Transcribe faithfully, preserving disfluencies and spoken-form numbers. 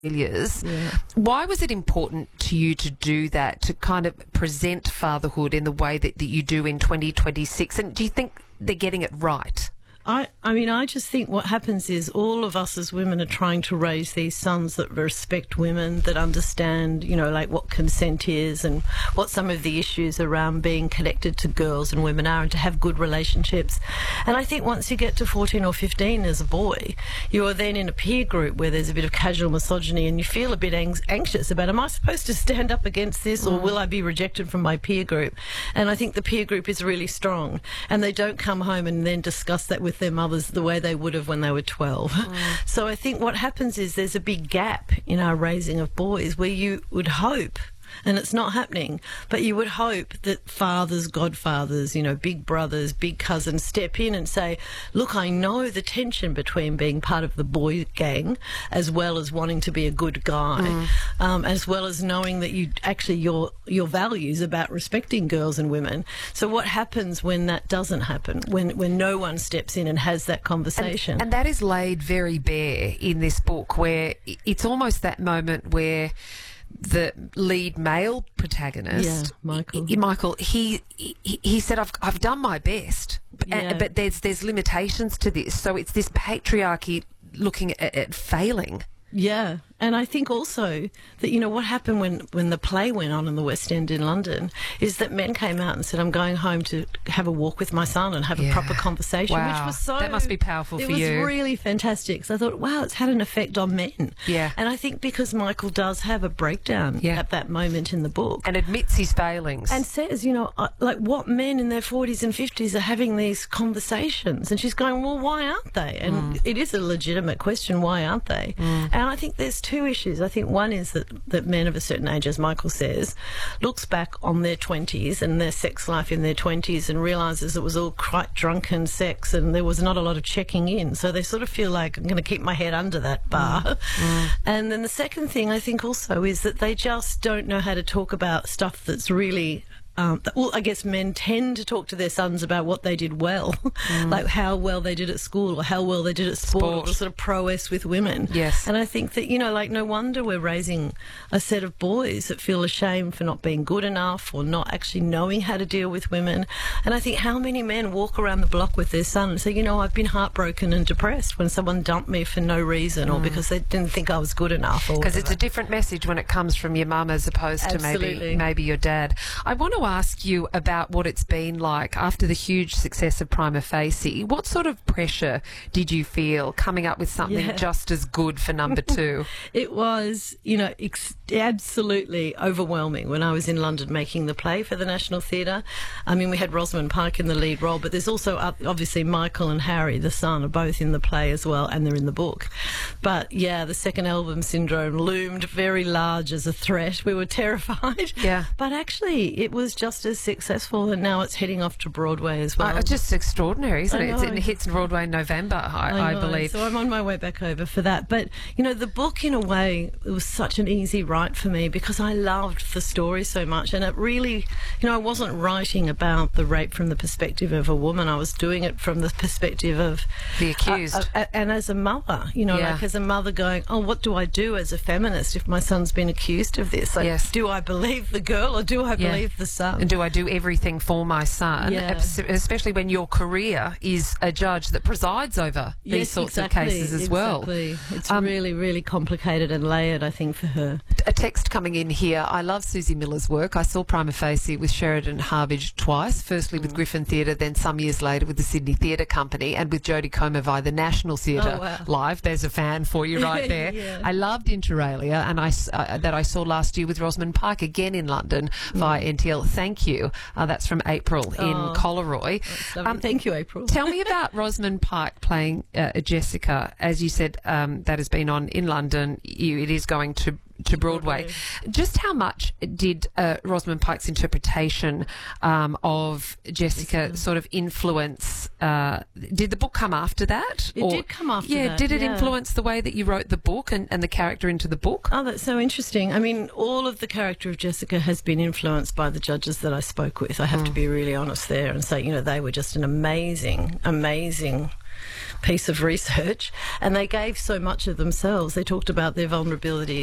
failures. Yeah. Why was it important to you to do that, to kind of present fatherhood in the way that, that you do in twenty twenty-six? And do you think they're getting it right? I, I mean, I just think what happens is all of us as women are trying to raise these sons that respect women, that understand, you know, like what consent is and what some of the issues around being connected to girls and women are, and to have good relationships. And I think once you get to fourteen or fifteen as a boy, you are then in a peer group where there's a bit of casual misogyny and you feel a bit ang- anxious about, am I supposed to stand up against this, or will I be rejected from my peer group? And I think the peer group is really strong, and they don't come home and then discuss that with their mothers the way they would have when they were twelve. Mm. So I think what happens is there's a big gap in our raising of boys where you would hope, and it's not happening, but you would hope that fathers, godfathers, you know, big brothers, big cousins step in and say, look, I know the tension between being part of the boy gang as well as wanting to be a good guy, mm. um, as well as knowing that you actually your your values about respecting girls and women. So what happens when that doesn't happen, when, when no one steps in and has that conversation? And, and that is laid very bare in this book, where it's almost that moment where the lead male protagonist, yeah, Michael, he, Michael, he, he he said, "I've I've done my best, but, yeah. uh, but there's there's limitations to this." So it's this patriarchy looking at, at failing. Yeah, and I think also that, you know, what happened when, when the play went on in the West End in London is that men came out and said, I'm going home to have a walk with my son and have yeah. a proper conversation, wow. which was so... That must be powerful for you. It was really fantastic. So I thought, wow, it's had an effect on men. Yeah. And I think because Michael does have a breakdown yeah. at that moment in the book. And admits his failings. And says, you know, like, what men in their forties and fifties are having these conversations? And she's going, well, why aren't they? And mm. it is a legitimate question, why aren't they? Mm. And I think there's two issues. I think one is that, that men of a certain age, as Michael says, looks back on their twenties and their sex life in their twenties and realises it was all quite drunken sex and there was not a lot of checking in. So they sort of feel like, I'm going to keep my head under that bar. Mm. Mm. And then the second thing I think also is that they just don't know how to talk about stuff that's really... Um, well, I guess men tend to talk to their sons about what they did well, mm. like how well they did at school or how well they did at sport, sport. or sort of prowess with women. Yes. And I think that, you know, like no wonder we're raising a set of boys that feel ashamed for not being good enough or not actually knowing how to deal with women. And I think how many men walk around the block with their son and say, you know, I've been heartbroken and depressed when someone dumped me for no reason mm. or because they didn't think I was good enough. Because it's a different message when it comes from your mum as opposed Absolutely. to maybe maybe your dad. I want to ask you about what it's been like after the huge success of Prima Facie. What sort of pressure did you feel coming up with something yeah. just as good for number two? It was, you know, ex- absolutely overwhelming when I was in London making the play for the National Theatre. I mean, we had Rosamund Pike in the lead role, but there's also uh, obviously Michael and Harry, the son, are both in the play as well, and they're in the book. But yeah, the second album syndrome loomed very large as a threat. We were terrified. Yeah. But actually, it was just as successful, and now it's heading off to Broadway as well. Uh, it's just extraordinary, isn't I it? know. It's, it hits Broadway in November, I, I, I believe. So I'm on my way back over for that. But, you know, the book, in a way, it was such an easy write for me because I loved the story so much. And it really, you know, I wasn't writing about the rape from the perspective of a woman. I was doing it from the perspective of... the accused. Uh, uh, and as a mother, you know, yeah. like as a mother going, oh, what do I do as a feminist if my son's been accused of this? Like, yes. do I believe the girl or do I yeah. believe the son? And do I do everything for my son, Yeah. especially when your career is a judge that presides over these yes, sorts exactly, of cases as exactly. well. It's Um, really, really complicated and layered, I think, for her. A text coming in here. I love Susie Miller's work. I saw Prima Facie with Sheridan Harvage twice, firstly with Mm. Griffin Theatre, then some years later with the Sydney Theatre Company and with Jodie Comer via the National Theatre Oh, wow. Live. There's a fan for you right there. Yeah. I loved Inter Alia, and I, s- uh, that I saw last year with Rosamund Pike, again in London via N T L. Thank you. Uh, that's from April Oh, in Coleroy. Um, Thank you, April. Tell me about Rosamund Pike playing uh, Jessica. As you said, um, that has been on in London. You, it is going to to Broadway. Broadway. Just how much did uh, Rosamund Pike's interpretation um, of Jessica Jessica. sort of influence? Uh, did the book come after that? It did come after yeah, that, did it yeah. influence the way that you wrote the book and, and the character into the book? Oh, that's so interesting. I mean, all of the character of Jessica has been influenced by the judges that I spoke with. I have Mm. to be really honest there and say, you know, they were just an amazing, amazing piece of research, and they gave so much of themselves. They talked about their vulnerability.